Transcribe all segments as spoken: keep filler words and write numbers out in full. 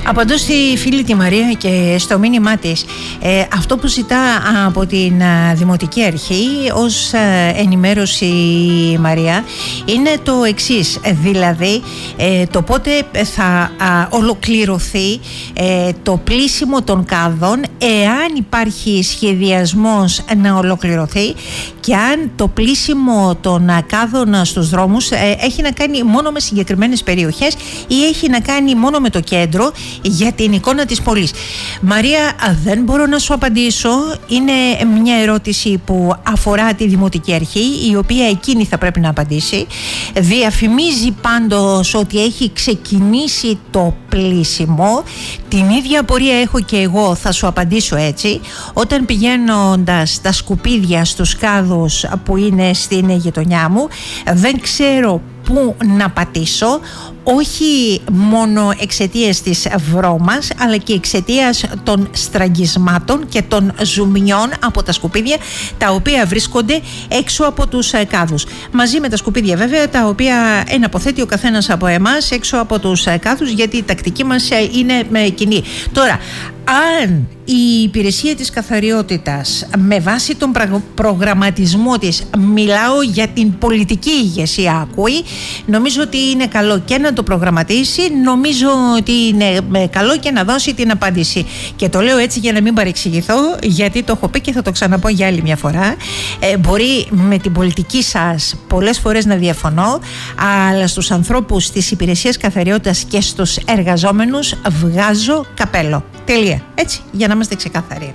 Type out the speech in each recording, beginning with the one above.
Απαντώ στη φίλη τη Μαρία και στο μήνυμά της. Ε, αυτό που ζητά από την α, Δημοτική Αρχή ως α, ενημέρωση η Μαρία είναι το εξής. Δηλαδή ε, το πότε θα α, ολοκληρωθεί ε, το πλύσιμο των κάδων, εάν υπάρχει σχεδιασμός να ολοκληρωθεί, και αν το πλύσιμο των α, κάδων στους δρόμους ε, έχει να κάνει μόνο με συγκεκριμένες περιοχές ή έχει να κάνει μόνο με το κέντρο, για την εικόνα της πόλης. Μαρία, δεν μπορώ να σου απαντήσω. Είναι μια ερώτηση που αφορά τη Δημοτική Αρχή, η οποία εκείνη θα πρέπει να απαντήσει. Διαφημίζει πάντως ότι έχει ξεκινήσει το πλύσιμο. Την ίδια απορία έχω και εγώ, θα σου απαντήσω έτσι. Όταν πηγαίνοντας τα σκουπίδια στους κάδους που είναι στην γειτονιά μου, δεν ξέρω πού να πατήσω, όχι μόνο εξαιτίας της βρώμας, αλλά και εξαιτίας των στραγγισμάτων και των ζουμιών από τα σκουπίδια, τα οποία βρίσκονται έξω από τους κάδους. Μαζί με τα σκουπίδια βέβαια, τα οποία εναποθέτει ο καθένας από εμάς έξω από τους κάδους, γιατί η τακτική μας είναι κοινή. Τώρα, αν η υπηρεσία της καθαριότητας με βάση τον προγραμματισμό της, μιλάω για την πολιτική ηγεσία, ακούει, νομίζω ότι είναι καλό και να το προγραμματίσει, νομίζω ότι είναι καλό και να δώσει την απάντηση. Και το λέω έτσι για να μην παρεξηγηθώ, γιατί το έχω πει και θα το ξαναπώ για άλλη μια φορά. Ε, μπορεί με την πολιτική σας πολλές φορές να διαφωνώ, αλλά στους ανθρώπους της υπηρεσίας καθαριότητας και στους εργαζόμενους βγάζω καπέλο. Τελεία. Έτσι, για να είμαστε ξεκάθαροι.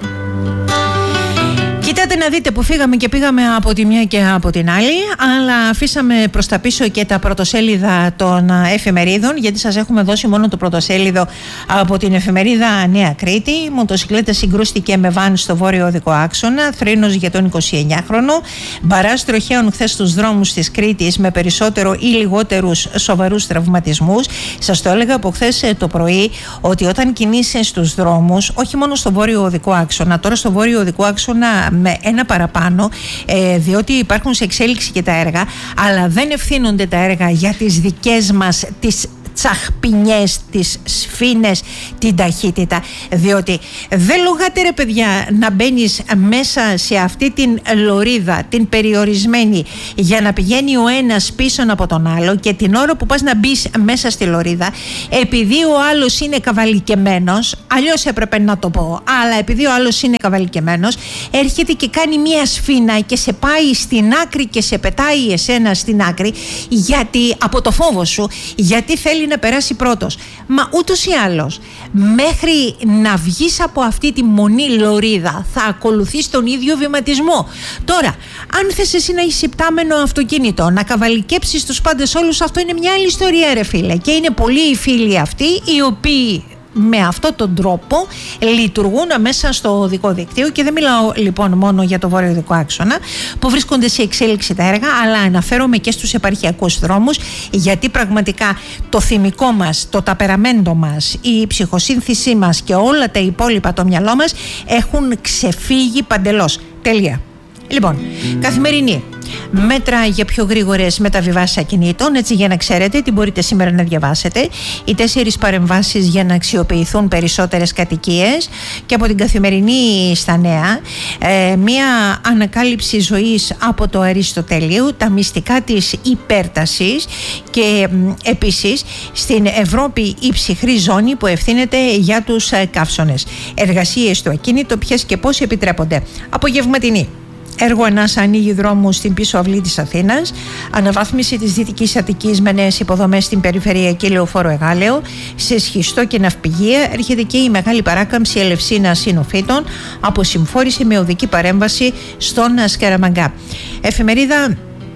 Κοιτάτε να δείτε που φύγαμε και πήγαμε από τη μια και από την άλλη, αλλά αφήσαμε προς τα πίσω και τα πρωτοσέλιδα των εφημερίδων, γιατί σας έχουμε δώσει μόνο το πρωτοσέλιδο από την εφημερίδα Νέα Κρήτη. Μοτοσυκλέτα συγκρούστηκε με βαν στο βόρειο οδικό άξονα, θρήνος για τον εικοσιεννιάχρονο. Μπαράζ τροχαίων χθες στους δρόμους της Κρήτης με περισσότερο ή λιγότερους σοβαρούς τραυματισμούς. Σας το έλεγα από χθες το πρωί, ότι όταν κινείσαι στους δρόμους, όχι μόνο στο βόρειο οδικό άξονα, τώρα στο βόρειο οδικό άξονα με ένα παραπάνω, ε, διότι υπάρχουν σε εξέλιξη και τα έργα, αλλά δεν ευθύνονται τα έργα για τις δικές μας τις τσαχπινιές, τις σφήνες, την ταχύτητα, διότι δεν λογάτε ρε παιδιά να μπαίνεις μέσα σε αυτή την λωρίδα, την περιορισμένη, για να πηγαίνει ο ένας πίσω από τον άλλο, και την ώρα που πας να μπεις μέσα στη λωρίδα, επειδή ο άλλος είναι καβαλικεμένος, αλλιώς έπρεπε να το πω, αλλά επειδή ο άλλος είναι καβαλικεμένος, έρχεται και κάνει μία σφήνα και σε πάει στην άκρη και σε πετάει εσένα στην άκρη, γιατί από το φόβο σου, γιατί θέλει να περάσει πρώτος. Μα ούτως ή άλλως, μέχρι να βγεις από αυτή τη μονή λωρίδα, θα ακολουθείς τον ίδιο βηματισμό. Τώρα, αν θες εσύ να έχεις υπτάμενο αυτοκίνητο, να καβαλικέψεις τους πάντες όλους, αυτό είναι μια άλλη ιστορία ρε φίλε, και είναι πολλοί οι φίλοι αυτοί οι οποίοι με αυτόν τον τρόπο λειτουργούν μέσα στο οδικό δίκτυο, και δεν μιλάω λοιπόν μόνο για το βόρειο οδικό άξονα που βρίσκονται σε εξέλιξη τα έργα, αλλά αναφέρομαι και στους επαρχιακούς δρόμους, γιατί πραγματικά το θυμικό μας, το ταπεραμέντο μας, η ψυχοσύνθησή μας και όλα τα υπόλοιπα, το μυαλό μας, έχουν ξεφύγει παντελώς. Τελεία. Λοιπόν, καθημερινή. Μέτρα για πιο γρήγορες μεταβιβάσεις ακινήτων, έτσι για να ξέρετε τι μπορείτε σήμερα να διαβάσετε. Οι τέσσερις παρεμβάσεις για να αξιοποιηθούν περισσότερες κατοικίες. Και από την Καθημερινή στα Νέα, ε, μία ανακάλυψη ζωής από το Αριστοτέλειο, τα μυστικά της υπέρτασης, και ε, επίσης στην Ευρώπη η ψυχρή ζώνη που ευθύνεται για τους ε, καύσωνες. Εργασίες στο ακίνητο, ποιες και πώς επιτρέπονται. Απογευματινή. Έργο ΕΝΑΣΑ ανοίγει δρόμους στην πίσω αυλή της Αθήνας. Αναβάθμιση της Δυτικής Αττικής με νέες υποδομές στην περιφερειακή λεωφόρο Εγάλεο. Σε σχιστό και ναυπηγεία έρχεται και η μεγάλη παράκαμψη Ελευσίνας Συνοφύτων από συμφόρηση με οδική παρέμβαση στον Σκαραμαγκά. Εφημερίδα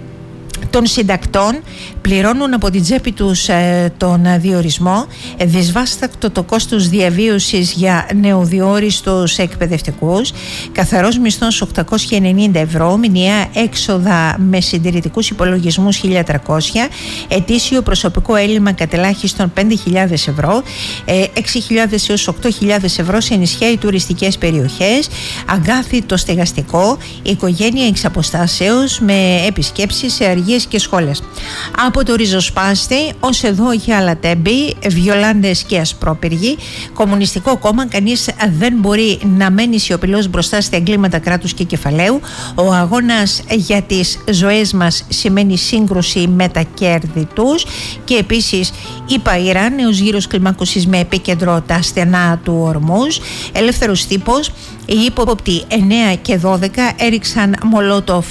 των συντακτών, πληρώνουν από την τσέπη τους ε, τον διορισμό. Ε, δυσβάστακτο το κόστος διαβίωσης για νεοδιόριστους εκπαιδευτικούς. Καθαρός μισθός οκτακόσια ενενήντα ευρώ, μηνιαία έξοδα με συντηρητικούς υπολογισμούς χίλια τριακόσια, ετήσιο προσωπικό έλλειμμα κατελάχιστον πέντε χιλιάδες ευρώ, ε, έξι χιλιάδες έως οκτώ χιλιάδες ευρώ σε νησιά ή τουριστικές περιοχές, αγκάθι το στεγαστικό, οικογένεια εξ αποστάσεως με επισκέψεις σε αργίες και σχόλες. Από το ριζοσπάστη ως εδώ για Αλατέμπη, Βιολάντες και Ασπρόπυργοι, Κομμουνιστικό Κόμμα, κανείς δεν μπορεί να μένει σιωπηλός μπροστά στα εγκλήματα κράτους και κεφαλαίου. Ο αγώνας για τις ζωές μας σημαίνει σύγκρουση με τα κέρδη τους. Και επίσης είπα Ιράν, νέος γύρος κλιμάκωσης με επίκεντρο τα στενά του Ορμούζ. Ελεύθερος τύπος, οι ύποπτοι εννέα και δώδεκα έριξαν μολότοφ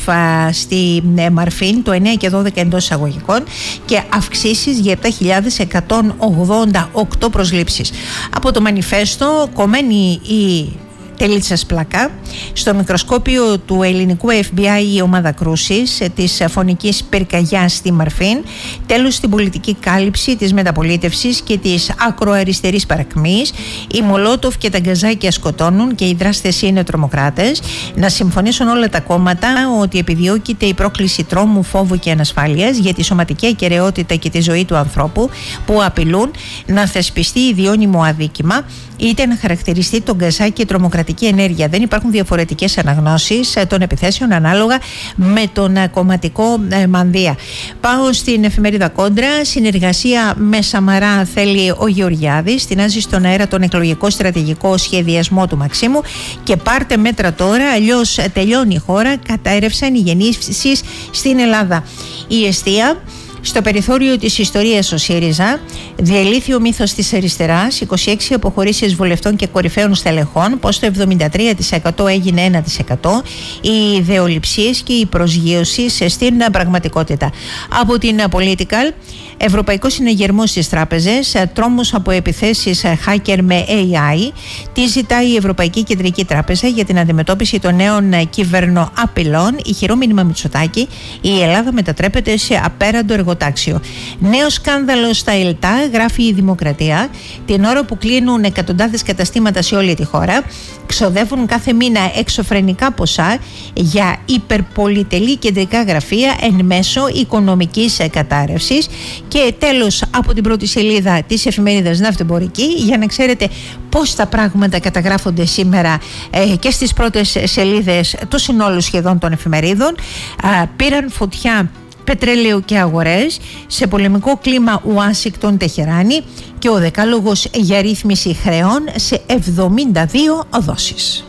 στη Μαρφίν, το εννέα και δώδεκα εντός εισαγωγικών, και αυξήσεις για επτά χιλιάδες εκατόν ογδόντα οκτώ προσλήψεις. Από το μανιφέστο, κομμένη η τελίτσας πλακά. Στο μικροσκόπιο του ελληνικού εφ μπι άι η ομάδα κρούσης της φωνικής πυρκαγιάς στη Μαρφίν. Τέλος στην πολιτική κάλυψη της μεταπολίτευσης και της ακροαριστερής παρακμής. Οι Μολότοφ και τα γκαζάκια σκοτώνουν και οι δράστες είναι τρομοκράτες. Να συμφωνήσουν όλα τα κόμματα ότι επιδιώκεται η πρόκληση τρόμου, φόβου και ανασφάλειας για τη σωματική ακεραιότητα και τη ζωή του ανθρώπου, που απειλούν να θεσπιστεί ιδιώνυμο αδίκημα είτε να χαρακτηριστεί τον γκαζάκι τρομοκρατική ενέργεια. Δεν υπάρχουν διαφορετικές αναγνώσεις των επιθέσεων ανάλογα με τον κομματικό μανδύα. Πάω στην εφημερίδα Κόντρα. Συνεργασία με Σαμαρά θέλει ο Γεωργιάδης. Τεινάζει στον αέρα τον εκλογικό στρατηγικό σχεδιασμό του Μαξίμου. Και πάρτε μέτρα τώρα, αλλιώς τελειώνει η χώρα. Κατάρρευσαν οι γεννήσεις στην Ελλάδα. Η εστία. Στο περιθώριο της ιστορίας ο ΣΥΡΙΖΑ, διελήθη ο μύθος της αριστεράς, είκοσι έξι αποχωρήσεις βουλευτών και κορυφαίων στελεχών, πως το εβδομήντα τρία τοις εκατό έγινε ένα τοις εκατό, οι ιδεολειψίες και η προσγείωση στην πραγματικότητα. Από την Political, Ευρωπαϊκός Συνεγερμός στις τράπεζες, τρόμος από επιθέσεις hacker με έι άι, τι ζητάει η Ευρωπαϊκή Κεντρική Τράπεζα για την αντιμετώπιση των νέων κυβερνοαπειλών, ηχηρό μήνυμα Μητσοτάκη, η Ελλάδα μετατρέπεται σε απέραντο εργοτάξιο. Νέο σκάνδαλο στα ΕΛΤΑ, γράφει η Δημοκρατία, την ώρα που κλείνουν εκατοντάδες καταστήματα σε όλη τη χώρα, ξοδεύουν κάθε μήνα εξωφρενικά ποσά για υπερπολιτελή κεντρικά γραφεία εν μέσω οικονομικής κατάρρευσης. Και τέλος, από την πρώτη σελίδα της εφημερίδας Ναυτεμπορική, για να ξέρετε πώς τα πράγματα καταγράφονται σήμερα ε, και στις πρώτες σελίδες του συνόλου σχεδόν των εφημερίδων. Ε, πήραν φωτιά πετρέλαιο και αγορές, σε πολεμικό κλίμα Ουάσιγκτον Τεχεράνη, και ο δεκάλογος για ρύθμιση χρεών σε εβδομήντα δύο δόσεις.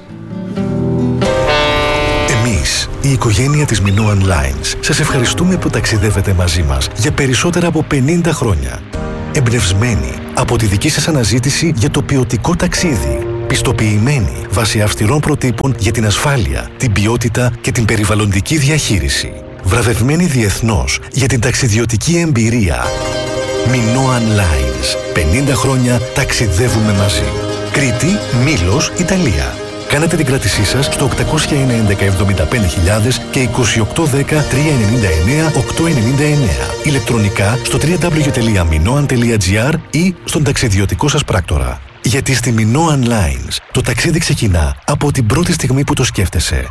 Εμείς, η οικογένεια της Minoan Lines, σας ευχαριστούμε που ταξιδεύετε μαζί μας για περισσότερα από πενήντα χρόνια. Εμπνευσμένοι από τη δική σας αναζήτηση για το ποιοτικό ταξίδι. Πιστοποιημένοι βάσει αυστηρών προτύπων για την ασφάλεια, την ποιότητα και την περιβαλλοντική διαχείριση. Βραβευμένοι διεθνώς για την ταξιδιωτική εμπειρία. Minoan Lines. πενήντα χρόνια ταξιδεύουμε μαζί. Κρήτη, Μήλος, Ιταλία. Κάνετε την κράτησή σας στο οκτακόσια ένα έντεκα εβδομήντα πέντε χιλιάδες και είκοσι οκτώ δέκα τριακόσια ενενήντα εννέα οκτακόσια ενενήντα εννέα. Ηλεκτρονικά στο double-u double-u double-u τελεία minoan τελεία gr ή στον ταξιδιωτικό σας πράκτορα. Γιατί στη Minoan Lines το ταξίδι ξεκινά από την πρώτη στιγμή που το σκέφτεσαι.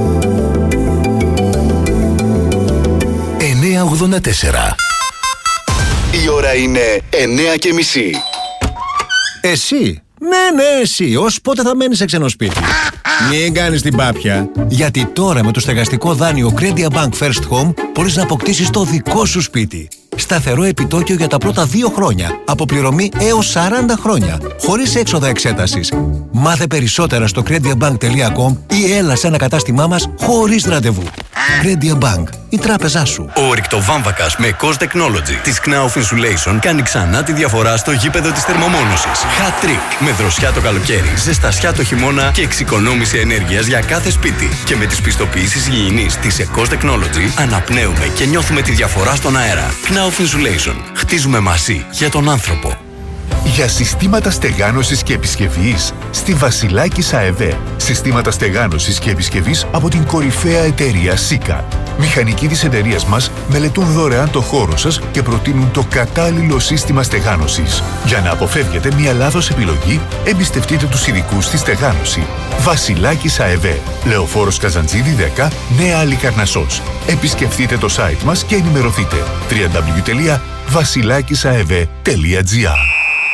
εννιά ογδόντα τέσσερα. Η ώρα είναι εννιά και μισή. Εσύ, ναι ναι εσύ, ως πότε θα μένεις σε ξένο σπίτι? Μην κάνεις την πάπια. Γιατί τώρα με το στεγαστικό δάνειο Credit Bank First Home μπορείς να αποκτήσεις το δικό σου σπίτι. Σταθερό επιτόκιο για τα πρώτα δύο χρόνια. Αποπληρωμή έως σαράντα χρόνια. Χωρίς έξοδα εξέτασης. Μάθε περισσότερα στο crediabank τελεία com ή έλα σε ένα κατάστημά μας χωρίς ραντεβού. Credit Bank, η τράπεζά σου. Ο ρηκτοβάμβακας με Cost Technology της Knauf Insulation κάνει ξανά τη διαφορά στο γήπεδο της θερμομόνωσης. Hat Trick. Με δροσιά το καλοκαίρι, ζεστασιά το χειμώνα και εξοικονόμηση ενέργειας για κάθε σπίτι. Και με τις πιστοποιήσεις υγιεινής της Cost Technology αναπνέουμε και νιώθουμε τη διαφορά στον αέρα. Knauf Insulation. Χτίζουμε μαζί για τον άνθρωπο. Για συστήματα στεγάνωσης και επισκευής στη Βασιλάκης ΑΕΒ. Συστήματα στεγάνωσης και επισκευής από την κορυφαία εταιρεία Sika. Μηχανικοί της εταιρείας μας μελετούν δωρεάν το χώρο σας και προτείνουν το κατάλληλο σύστημα στεγάνωσης. Για να αποφεύγετε μια λάθος επιλογή, εμπιστευτείτε τους ειδικούς στη στεγάνωση. Βασιλάκης ΑΕΒ. Λεωφόρος Καζαντζίδη δέκα, Νέα Αλικαρνασσός. Επισκεφτείτε το site μας και ενημερωθείτε. double-u double-u double-u τελεία βασιλάκης αεβ τελεία gr.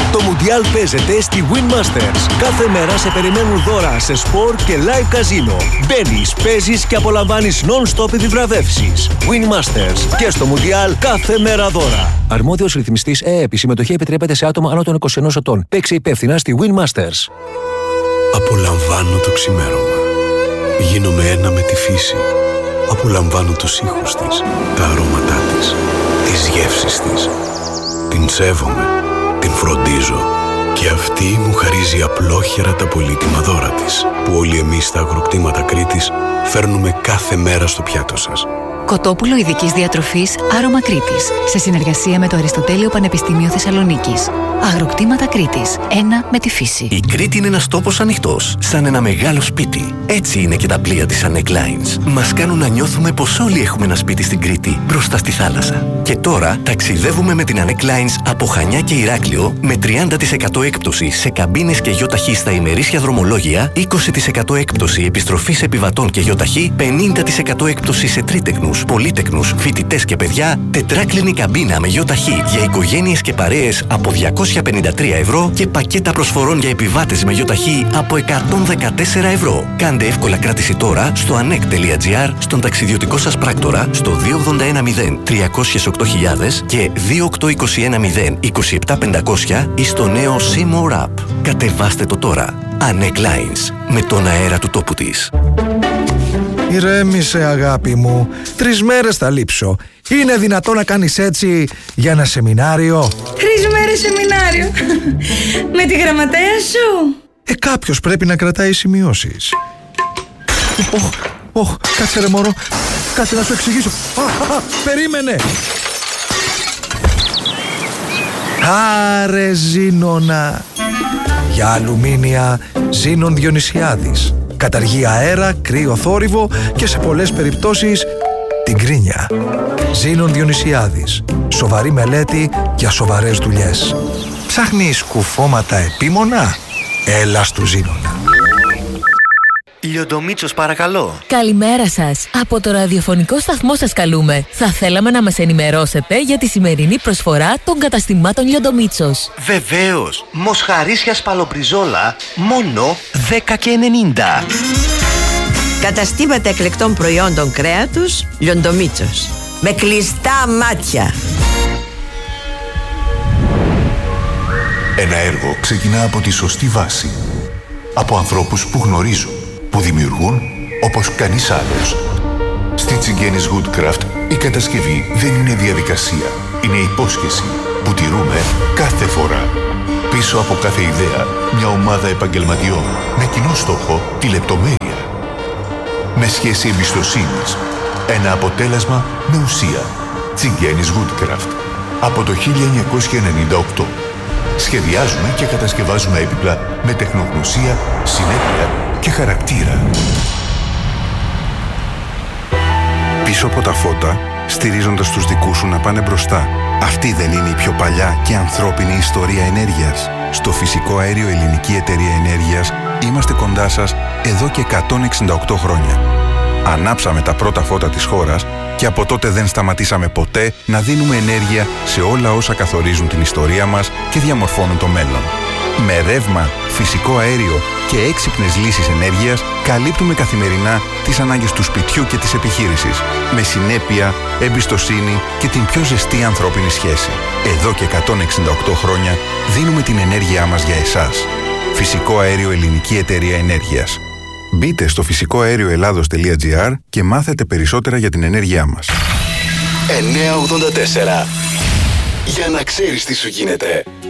Το Μουντιάλ παίζεται στη Win Masters. Κάθε μέρα σε περιμένουν δώρα σε σπορ και live καζίνο. Μπαίνεις, παίζεις και απολαμβάνεις non-stop επιβραβεύσεις. Win Masters. Και στο Μουντιάλ κάθε μέρα δώρα. Αρμόδιος ρυθμιστής ΕΕΠ. Η συμμετοχή επιτρέπεται σε άτομα άνω των είκοσι ενός ετών. Παίξε υπεύθυνα στη Win Masters. Απολαμβάνω το ξημέρωμα. Γίνομαι ένα με τη φύση. Απολαμβάνω τους ήχους της, τα αρώματά της, τις γεύσεις της. Την σέβομαι, την φροντίζω και αυτή μου χαρίζει απλόχερα τα πολύτιμα δώρα της, που όλοι εμείς στα αγροκτήματα Κρήτης φέρνουμε κάθε μέρα στο πιάτο σας. Κοτόπουλο ειδικής διατροφής Άρωμα Κρήτης, σε συνεργασία με το Αριστοτέλειο Πανεπιστήμιο Θεσσαλονίκης. Αγροκτήματα Κρήτης. Ένα με τη φύση. Η Κρήτη είναι ένας τόπος ανοιχτός, σαν ένα μεγάλο σπίτι. Έτσι είναι και τα πλοία της Anek Lines. Μας κάνουν να νιώθουμε πως όλοι έχουμε ένα σπίτι στην Κρήτη, μπροστά στη θάλασσα. Και τώρα ταξιδεύουμε με την Anek Lines από Χανιά και Ηράκλειο με τριάντα τοις εκατό έκπτωση σε καμπίνες και γιοταχή στα ημερήσια δρομολόγια, είκοσι τοις εκατό έκπτωση επιστροφής επιβατών και γιοταχή, πενήντα τοις εκατό έκπτωση σε τρίτεκνους, πολύτεκνους, φοιτητές και παιδιά, τετράκλινη καμπίνα με γιοταχή για οικογένειες και παρέες από διακόσια πενήντα τρία ευρώ και πακέτα προσφορών για επιβάτες με γιοταχή από εκατόν δεκατέσσερα ευρώ. Κάντε εύκολα κράτηση τώρα στο anek τελεία gr, στον ταξιδιωτικό σας πράκτορα, στο δύο ογδόντα ένα μηδέν τριακόσια οκτώ χιλιάδες και δύο οκτώ είκοσι ένα μηδέν είκοσι επτά πεντακόσια ή στο νέο Seymour App. Κατεβάστε το τώρα. Anek Lines, με τον αέρα του τόπου της. Ηρέμησε, αγάπη μου. Τρεις μέρες θα λείψω. Είναι δυνατό να κάνεις έτσι για ένα σεμινάριο? Τρεις μέρες σεμινάριο. Με τη γραμματέα σου. Ε, κάποιος πρέπει να κρατάει σημειώσεις. Ωχ, ωχ, κάτσε ρε μωρό. Κάτσε να σου εξηγήσω. Α, α, περίμενε. Άρε Ζήνονα. Για αλουμίνια Ζήνων Διονυσιάδης. Καταργεί αέρα, κρύο θόρυβο και σε πολλές περιπτώσεις την κρίνια. Ζήνων Διονυσιάδης. Σοβαρή μελέτη για σοβαρές δουλειές. Ψάχνεις κουφώματα επίμονα? Έλα στου Ζήνονα. Λιοντομίτσος, παρακαλώ. Καλημέρα σας. Από το ραδιοφωνικό σταθμό σας καλούμε. Θα θέλαμε να μας ενημερώσετε για τη σημερινή προσφορά των καταστημάτων Λιοντομίτσος. Βεβαίως. Μοσχαρίσια σπαλομπριζόλα, μόνο δέκα και ενενήντα. Καταστήματα εκλεκτών προϊόντων κρέατος Λιοντομίτσος. Με κλειστά μάτια. Ένα έργο ξεκινά από τη σωστή βάση. Από ανθρώπους που γνωρίζουν, που δημιουργούν όπως κανείς άλλος. Στη Τσιγκένης Woodcraft η κατασκευή δεν είναι διαδικασία. Είναι υπόσχεση που τηρούμε κάθε φορά. Πίσω από κάθε ιδέα, μια ομάδα επαγγελματιών με κοινό στόχο τη λεπτομέρεια. Με σχέση εμπιστοσύνης. Ένα αποτέλεσμα με ουσία. Τσιγκένης Woodcraft. Από το χίλια εννιακόσια ενενήντα οκτώ. Σχεδιάζουμε και κατασκευάζουμε έπιπλα με τεχνογνωσία, συνέπεια και χαρακτήρα. Πίσω από τα φώτα, στηρίζοντας τους δικούς σου να πάνε μπροστά. Αυτή δεν είναι η πιο παλιά και ανθρώπινη ιστορία ενέργειας? Στο Φυσικό Αέριο Ελληνική Εταιρεία Ενέργειας είμαστε κοντά σας εδώ και εκατόν εξήντα οκτώ χρόνια. Ανάψαμε τα πρώτα φώτα της χώρας και από τότε δεν σταματήσαμε ποτέ να δίνουμε ενέργεια σε όλα όσα καθορίζουν την ιστορία μας και διαμορφώνουν το μέλλον. Με ρεύμα, φυσικό αέριο και έξυπνες λύσεις ενέργειας καλύπτουμε καθημερινά τις ανάγκες του σπιτιού και της επιχείρησης. Με συνέπεια, εμπιστοσύνη και την πιο ζεστή ανθρώπινη σχέση. Εδώ και εκατόν εξήντα οκτώ χρόνια δίνουμε την ενέργειά μας για εσάς. Φυσικό Αέριο Ελληνική Εταιρεία Ενέργειας. Μπείτε στο φυσικό αέριο ελλάδος τελεία gr και μάθετε περισσότερα για την ενέργειά μας. εννιακόσια ογδόντα τέσσερα. Για να ξέρεις τι σου γίνεται.